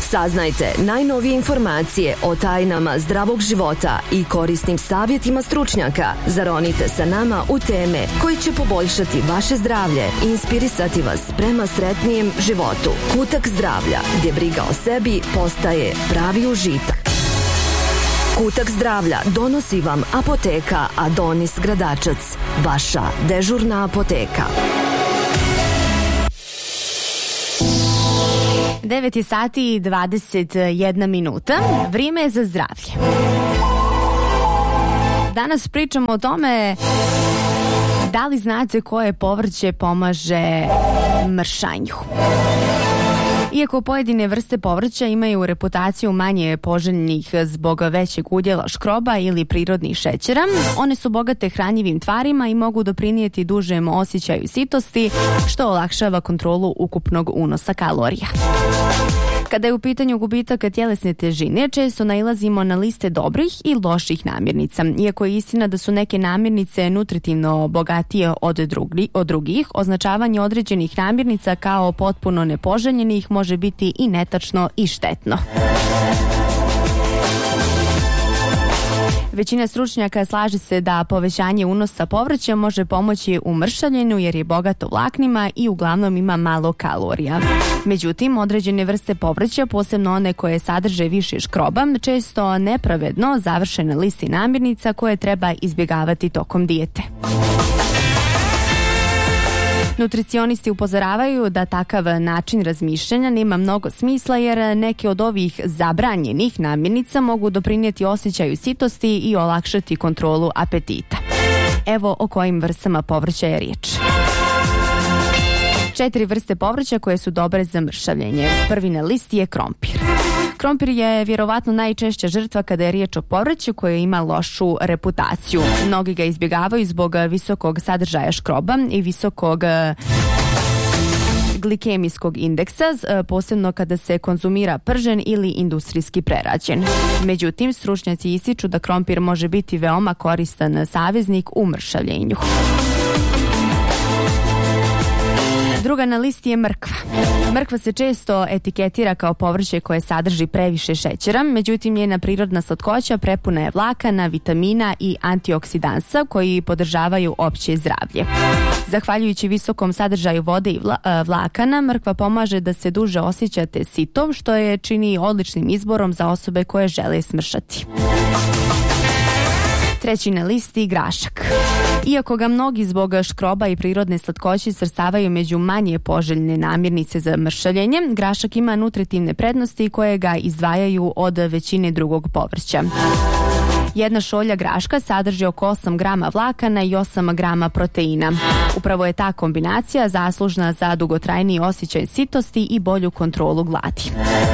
Saznajte najnovije informacije o tajnama zdravog života i korisnim savjetima stručnjaka. Zaronite sa nama u teme koje će poboljšati vaše zdravlje i inspirisati vas prema sretnijem životu. Kutak zdravlja, gdje briga o sebi postaje pravi užitak. Kutak zdravlja donosi vam apoteka Adonis Gradačac, vaša dežurna apoteka. 9 sati i 21 minuta. Vrijeme je za zdravlje. Danas pričamo o tome da li znate koje povrće pomaže mršanju. Iako pojedine vrste povrća imaju reputaciju manje poželjnih zbog većeg udjela škroba ili prirodnih šećera, one su bogate hranjivim tvarima i mogu doprinijeti dužem osjećaju sitosti, što olakšava kontrolu ukupnog unosa kalorija. Kada je u pitanju gubitak tjelesne težine, često nailazimo na liste dobrih i loših namirnica. Iako je istina da su neke namirnice nutritivno bogatije od drugih, označavanje određenih namirnica kao potpuno nepoželjenih može biti i netačno i štetno. Većina stručnjaka slaže se da povećanje unosa povrća može pomoći u mršavljenju jer je bogato vlaknima i uglavnom ima malo kalorija. Međutim, određene vrste povrća, posebno one koje sadrže više škroba, često nepravedno završe na listi namirnica koje treba izbjegavati tokom dijete. Nutricionisti upozoravaju da takav način razmišljanja nema mnogo smisla jer neke od ovih zabranjenih namirnica mogu doprinijeti osjećaju sitosti i olakšati kontrolu apetita. Evo o kojim vrstama povrća je riječ. 4 vrste povrća koje su dobre za mršavljenje. Prvi na listi je krompir. Krompir je vjerovatno najčešća žrtva kada je riječ o povrću koje ima lošu reputaciju. Mnogi ga izbjegavaju zbog visokog sadržaja škroba i visokog glikemijskog indeksa, posebno kada se konzumira pržen ili industrijski prerađen. Međutim, stručnjaci ističu da krompir može biti veoma koristan saveznik u mršavljenju. Druga na listi je mrkva. Mrkva se često etiketira kao povrće koje sadrži previše šećera, međutim njena prirodna slatkoća prepuna je vlakana, vitamina i antioksidansa koji podržavaju opće zdravlje. Zahvaljujući visokom sadržaju vode i vlakana, mrkva pomaže da se duže osjećate sitom, što je čini odličnim izborom za osobe koje žele smršati. Treći na listi grašak. Iako ga mnogi zbog škroba i prirodne slatkoće svrstavaju među manje poželjne namirnice za mršavljenje, grašak ima nutritivne prednosti koje ga izdvajaju od većine drugog povrća. Jedna šolja graška sadrži oko 8 grama vlakana i 8 grama proteina. Upravo je ta kombinacija zaslužna za dugotrajniji osjećaj sitosti i bolju kontrolu gladi.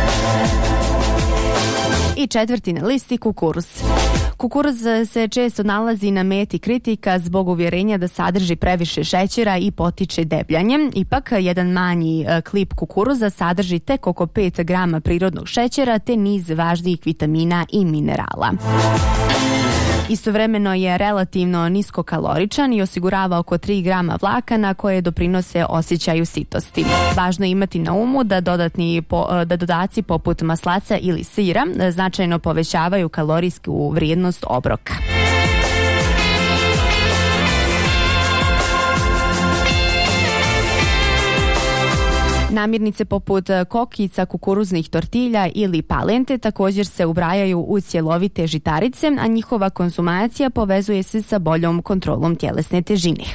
I četvrti na listi kukuruz. Kukuruz se često nalazi na meti kritika zbog uvjerenja da sadrži previše šećera i potiče debljanjem. Ipak, jedan manji klip kukuruza sadrži tek oko 5 grama prirodnog šećera te niz važnijih vitamina i minerala. Istovremeno je relativno niskokaloričan i osigurava oko 3 grama vlakana koje doprinose osjećaju sitosti. Važno je imati na umu da dodaci poput maslaca ili sira značajno povećavaju kalorijsku vrijednost obroka. Namirnice poput kokica, kukuruznih tortilja ili palente također se ubrajaju u cjelovite žitarice, a njihova konzumacija povezuje se sa boljom kontrolom tjelesne težine.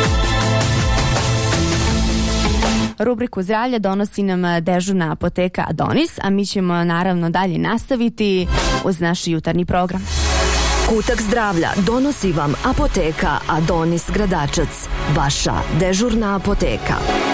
Rubriku zdravlja donosi nam dežurna apoteka Adonis, a mi ćemo naravno dalje nastaviti uz naš jutarnji program. Kutak zdravlja donosi vam apoteka Adonis Gradačac, vaša dežurna apoteka.